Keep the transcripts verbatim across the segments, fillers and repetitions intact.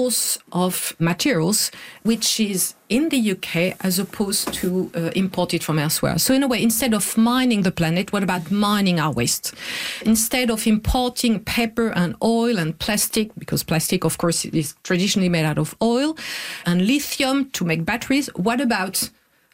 source of materials which is in the U K as opposed to uh, imported from elsewhere. So in a way, instead of mining the planet, what about mining our waste? Instead of importing paper and oil and plastic, because plastic, of course, is traditionally made out of oil, and lithium to make batteries, what about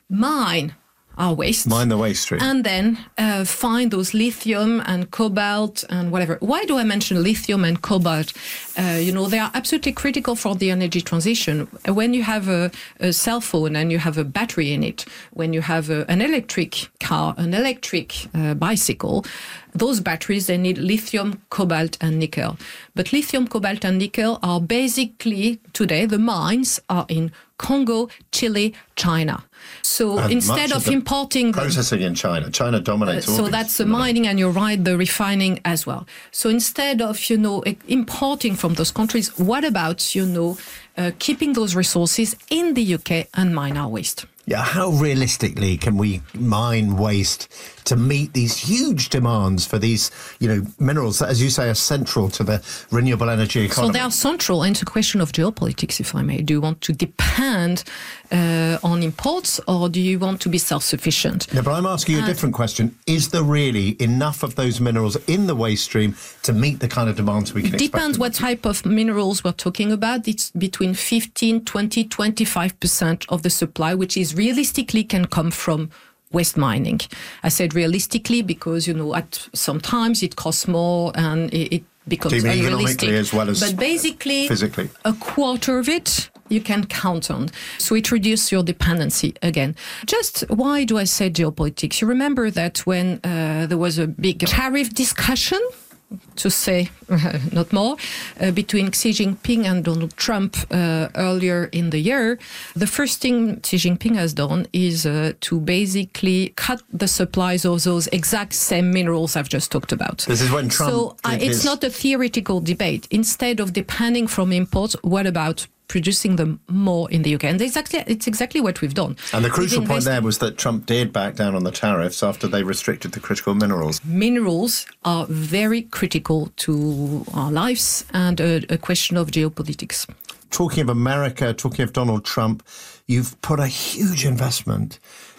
mine our waste? Mine the waste stream. And then uh, find those lithium and cobalt and whatever. Why do I mention lithium and cobalt? Uh, you know, they are absolutely critical for the energy transition. When you have a, a cell phone and you have a battery in it, when you have a, an electric car, an electric uh, bicycle, those batteries, they need lithium, cobalt, and nickel. But lithium, cobalt, and nickel are basically, today, the mines are in Congo, Chile, China. So And instead much of, of the importing... processing in China. China dominates all So these that's the minerals. mining, and you're right, the refining as well. So instead of, you know, importing from those countries, what about, you know, uh, keeping those resources in the U K and mine our waste? Yeah, how realistically can we mine waste to meet these huge demands for these, you know, minerals that, as you say, are central to the renewable energy economy? So they are central, and it's a question of geopolitics, if I may. Do you want to depend uh, on imports, or do you want to be self-sufficient? Yeah, but I'm asking you a different question. Is there really enough of those minerals in the waste stream to meet the kind of demands we can expect? Depends what type of minerals we're talking about. It's between fifteen, twenty, twenty-five percent of the supply, which is realistically can come from waste mining. I said realistically because, you know, at sometimes it costs more and it, it becomes Do you mean unrealistic. economically as well as but basically, physically? A quarter of it you can count on. So it reduces your dependency again. Just why do I say geopolitics? You remember that when uh, there was a big tariff discussion, to say uh, not more, uh, between Xi Jinping and Donald Trump uh, earlier in the year, the first thing Xi Jinping has done is uh, to basically cut the supplies of those exact same minerals I've just talked about. This is when Trump So uh, did it's his- not a theoretical debate. Instead of depending from imports, what about producing them more in the U K? And exactly, it's exactly what we've done. And the crucial We've point invested- there was that Trump did back down on the tariffs after they restricted the critical minerals. Minerals are very critical to our lives and a, a question of geopolitics. Talking of America, talking of Donald Trump, you've put a huge investment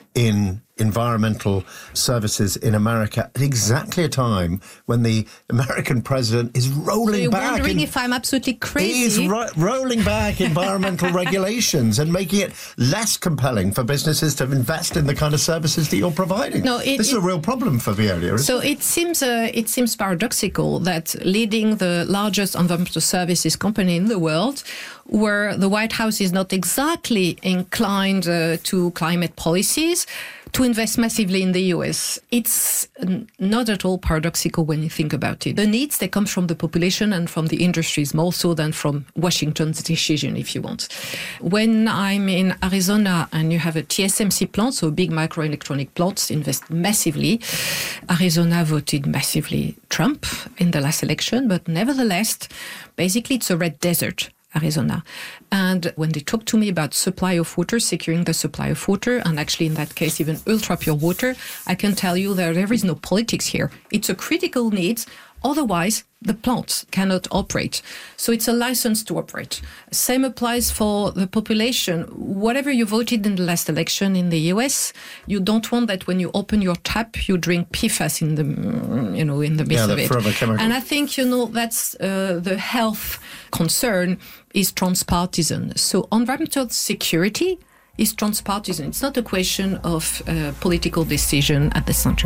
in environmental services in America at exactly a time when the American president is rolling So you're back. wondering in- if I'm absolutely He crazy. is ro- rolling back environmental regulations and making it less compelling for businesses to invest in the kind of services that you're providing. No, it- this is a it- real problem for Veolia, isn't So it seems uh, it seems paradoxical that leading the largest environmental services company in the world, where the White House is not exactly inclined uh, to climate policies, to invest massively in the U S. It's n- not at all paradoxical when you think about it. The needs, they come from the population and from the industries more so than from Washington's decision, if you want. When I'm in Arizona and you have a T S M C plant, so big microelectronic plants invest massively, Arizona voted massively Trump in the last election, but nevertheless, basically it's a red desert. Arizona. And when they talk to me about supply of water, securing the supply of water, and actually in that case even ultra pure water, I can tell you that there is no politics here. It's a critical need. Otherwise, the plants cannot operate. So it's a license to operate. Same applies for the population. Whatever you voted in the last election in the U S, you don't want that when you open your tap, you drink P FAS in the, you know, in the midst Yeah, of the it. forever chemicals. And I think, you know, that's uh, the health concern is transpartisan. So environmental security is transpartisan. It's not a question of uh, political decision at the center.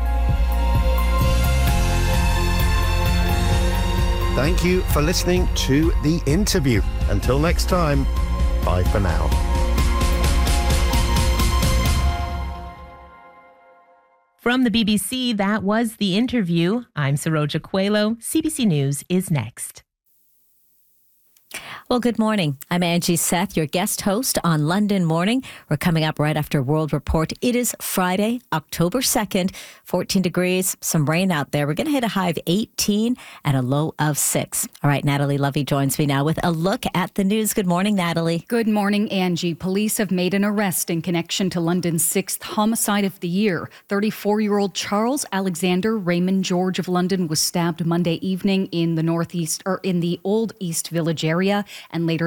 Thank you for listening to The Interview. Until next time, bye for now. From the B B C, that was The Interview. I'm Saroja Coelho. C B C News is next. Well, good morning. I'm Angie Seth, your guest host on London Morning. We're coming up right after World Report. It is Friday, October second, fourteen degrees, some rain out there. We're going to hit a high of eighteen and a low of six. All right, Natalie Lovey joins me now with a look at the news. Good morning, Natalie. Good morning, Angie. Police have made an arrest in connection to London's sixth homicide of the year. thirty-four-year-old Charles Alexander Raymond George of London was stabbed Monday evening in the northeast or in the Old East Village area and later